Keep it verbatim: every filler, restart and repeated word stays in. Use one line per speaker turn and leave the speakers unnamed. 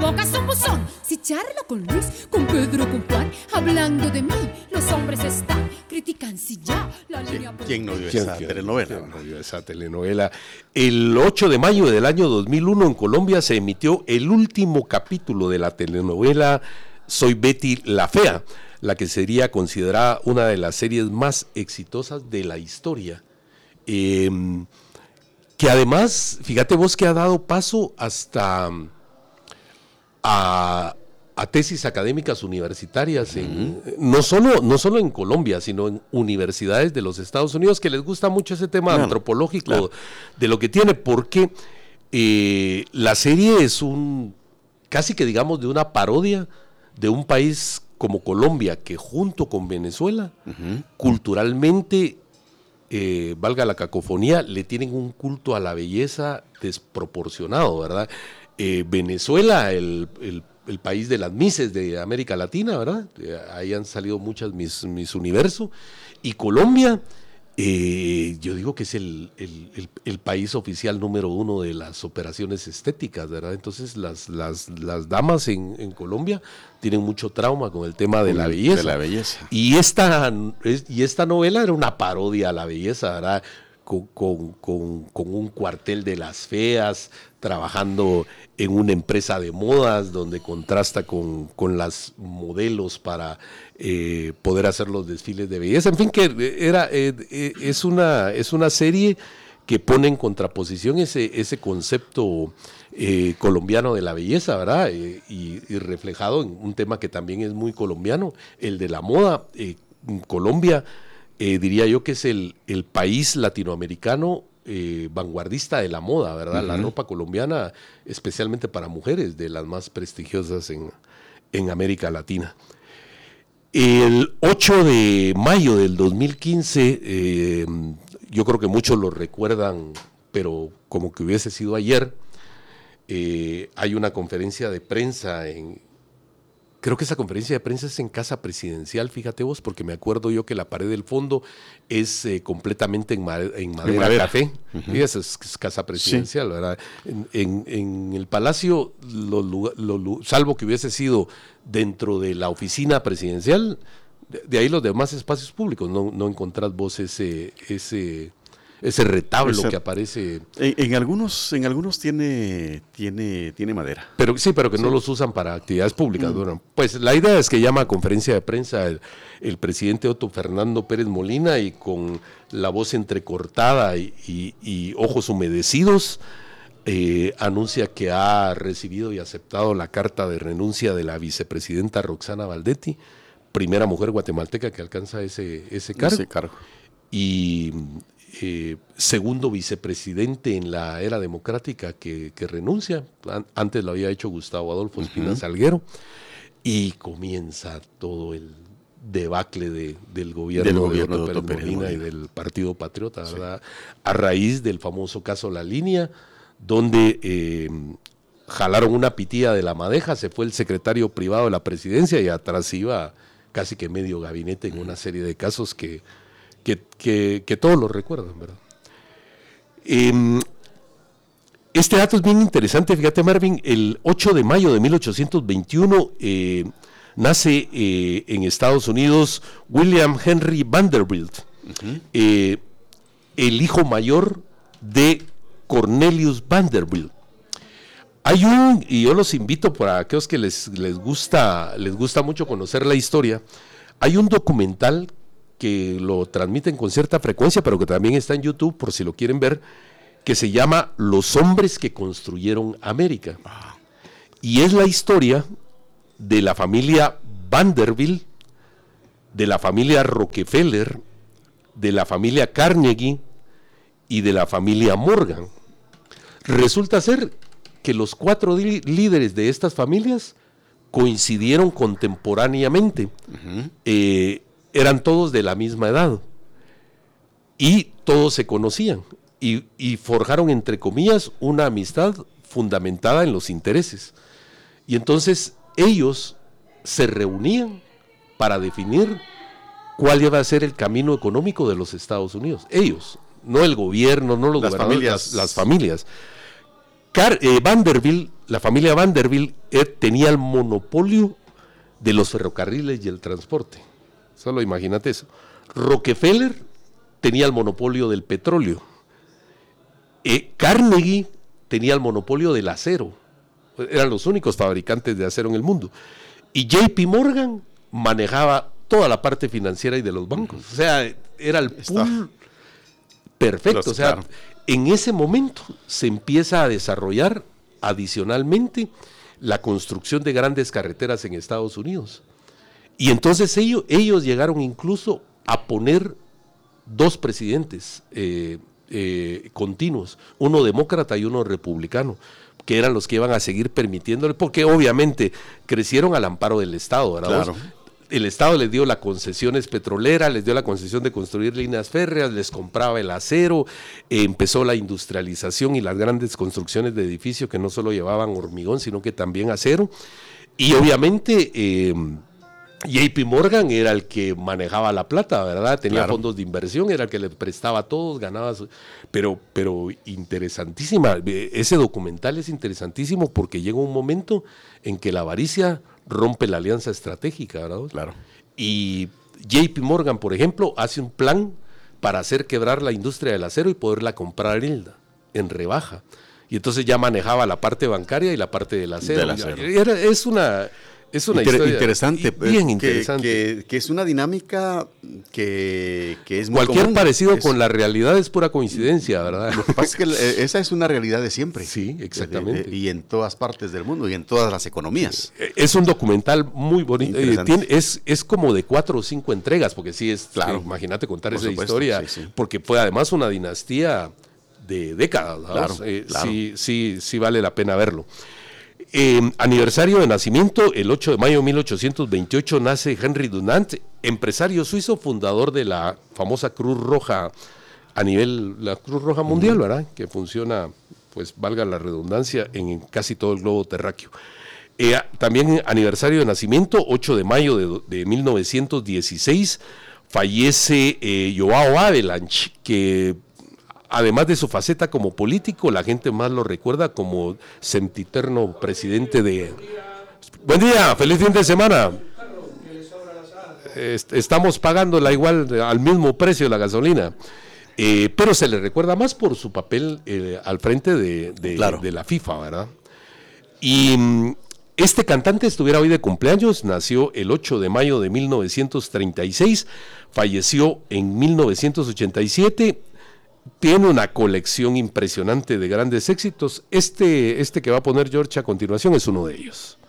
boca es un buzón. Si charlo con Luis, con Pedro, con Juan, hablando de mí, los hombres están, critican si ya la línea...
¿Quién no vio
¿Quién,
esa
quién,
telenovela?
¿quién no vio esa telenovela? El ocho de mayo del año dos mil uno en Colombia se emitió el último capítulo de la telenovela Soy Betty la Fea, la que sería considerada una de las series más exitosas de la historia. Eh, que además, fíjate vos que ha dado paso hasta a, a tesis académicas universitarias, en, uh-huh. no, solo, no solo en Colombia, sino en universidades de los Estados Unidos, que les gusta mucho ese tema claro, antropológico claro. de lo que tiene, porque eh, la serie es un, casi que digamos, de una parodia de un país como Colombia, que junto con Venezuela, uh-huh. culturalmente, eh, valga la cacofonía, le tienen un culto a la belleza desproporcionado, ¿verdad? Eh, Venezuela, el, el, el país de las Misses de América Latina, ¿verdad? Eh, ahí han salido muchas Miss, Miss Universo. Y Colombia, eh, yo digo que es el, el, el, el país oficial número uno de las operaciones estéticas, ¿verdad? Entonces las, las, las damas en, en Colombia tienen mucho trauma con el tema de la belleza.
De la belleza.
Y esta, y esta novela era una parodia a la belleza, ¿verdad? Con, con, con, con un cuartel de las feas, trabajando en una empresa de modas donde contrasta con, con las modelos para eh, poder hacer los desfiles de belleza. En fin, que era eh, eh, es una es una serie que pone en contraposición ese, ese concepto eh, colombiano de la belleza, ¿verdad? Eh, y, y reflejado en un tema que también es muy colombiano, el de la moda. Eh, en Colombia, eh, diría yo que es el, el país latinoamericano eh, vanguardista de la moda, ¿verdad? Uh-huh. La ropa colombiana, especialmente para mujeres, de las más prestigiosas en, en América Latina. El ocho de mayo del dos mil quince, eh, yo creo que muchos lo recuerdan, pero como que hubiese sido ayer, eh, hay una conferencia de prensa en... Creo que esa conferencia de prensa es en Casa Presidencial, fíjate vos, porque me acuerdo yo que la pared del fondo es eh, completamente en, ma- en madera, en madera café. Uh-huh. Y esa es, es Casa Presidencial, sí. ¿verdad? En, en, en el Palacio, lo, lo, lo, salvo que hubiese sido dentro de la oficina presidencial, de, de ahí los demás espacios públicos, no, no encontrás vos ese... ese ese retablo ese, que aparece.
En, en algunos, en algunos tiene, tiene, tiene madera.
Pero sí, pero que sí. no los usan para actividades públicas. Mm. Bueno, pues la idea es que llama a conferencia de prensa el, el presidente Otto Fernando Pérez Molina y con la voz entrecortada y, y, y ojos humedecidos eh, anuncia que ha recibido y aceptado la carta de renuncia de la vicepresidenta Roxana Valdetti, primera mujer guatemalteca que alcanza ese, ese cargo.
Ese cargo.
Y Eh, segundo vicepresidente en la era democrática que, que renuncia. An- antes lo había hecho Gustavo Adolfo Espina uh-huh. Salguero, y comienza todo el debacle de, del gobierno,
del gobierno
de Otto Pérez Molina y del Partido Patriota, sí. ¿verdad? A raíz del famoso caso La Línea, donde eh, jalaron una pitilla de la madeja, se fue el secretario privado de la presidencia y atrás iba casi que medio gabinete en una serie de casos que Que, que, que todos lo recuerdan, ¿verdad? Eh, este dato es bien interesante, fíjate, Marvin. El ocho de mayo de mil ochocientos veintiuno eh, nace eh, en Estados Unidos William Henry Vanderbilt, uh-huh. eh, el hijo mayor de Cornelius Vanderbilt. Hay un, y yo los invito para aquellos que les, les gusta, les gusta mucho conocer la historia, hay un documental que lo transmiten con cierta frecuencia, pero que también está en YouTube, por si lo quieren ver, que se llama Los hombres que construyeron América. Ah. Y es la historia de la familia Vanderbilt, de la familia Rockefeller, de la familia Carnegie y de la familia Morgan. Resulta ser que los cuatro di- líderes de estas familias coincidieron contemporáneamente. Uh-huh. Eh, eran todos de la misma edad y todos se conocían y, y forjaron, entre comillas, una amistad fundamentada en los intereses. Y entonces ellos se reunían para definir cuál iba a ser el camino económico de los Estados Unidos. Ellos, no el gobierno, no los
las
gobernadores,
familias.
Las, las familias. Car- eh, Vanderbilt la familia Vanderbilt eh, tenía el monopolio de los ferrocarriles y el transporte. Solo imagínate eso. Rockefeller tenía el monopolio del petróleo. Eh, Carnegie tenía el monopolio del acero. Eran los únicos fabricantes de acero en el mundo. Y J P Morgan manejaba toda la parte financiera y de los bancos. O sea, era el pool perfecto. Los, o sea, claro. En ese momento se empieza a desarrollar adicionalmente la construcción de grandes carreteras en Estados Unidos. Y entonces ellos, ellos llegaron incluso a poner dos presidentes eh, eh, continuos, uno demócrata y uno republicano, que eran los que iban a seguir permitiéndole, porque obviamente crecieron al amparo del Estado, ¿verdad? Claro. El Estado les dio las concesiones petroleras, les dio la concesión de construir líneas férreas, les compraba el acero, eh, empezó la industrialización y las grandes construcciones de edificios que no solo llevaban hormigón, sino que también acero. Y obviamente eh, J P Morgan era el que manejaba la plata, ¿verdad? Tenía claro. fondos de inversión, era el que le prestaba a todos, ganaba su... Pero, pero interesantísima, ese documental es interesantísimo porque llega un momento en que la avaricia rompe la alianza estratégica, ¿verdad?
Claro.
Y J P Morgan, por ejemplo, hace un plan para hacer quebrar la industria del acero y poderla comprar en, en rebaja. Y entonces ya manejaba la parte bancaria y la parte del acero.
Del acero.
Era, es una... Es una
Inter-
historia
interesante,
bien
que,
interesante.
Que, que es una dinámica que, que es muy
Cualquier
común.
parecido
es,
con la realidad es pura coincidencia, ¿verdad?
Lo que pasa es que esa es una realidad de siempre.
Sí, exactamente.
De, de, y en todas partes del mundo y en todas las economías.
Es un documental muy bonito. Eh, tiene, es, es como de cuatro o cinco entregas, porque sí es,
claro.
eh, imagínate contar
Por
esa
supuesto,
historia,
sí, sí.
porque fue además una dinastía de décadas.
Claro,
eh,
claro.
Sí, sí, sí vale la pena verlo. Eh, aniversario de nacimiento, el ocho de mayo de mil ochocientos veintiocho nace Henry Dunant, empresario suizo, fundador de la famosa Cruz Roja a nivel, la Cruz Roja Mundial, uh-huh. ¿verdad? Que funciona, pues valga la redundancia, en casi todo el globo terráqueo. Eh, también aniversario de nacimiento, ocho de mayo de, de mil novecientos dieciséis, fallece eh, Joao Havelange, que además de su faceta como político, la gente más lo recuerda como sempiterno presidente de... Buen día, feliz fin de semana. Est- estamos pagándola igual, al mismo precio la gasolina. Eh, pero se le recuerda más por su papel eh, al frente de, de,
claro.
de la FIFA, ¿verdad? Y mm, este cantante estuviera hoy de cumpleaños, nació el ocho de mayo de mil novecientos treinta y seis, falleció en mil novecientos ochenta y siete. Tiene una colección impresionante de grandes éxitos. Este, este que va a poner George a continuación es uno de ellos.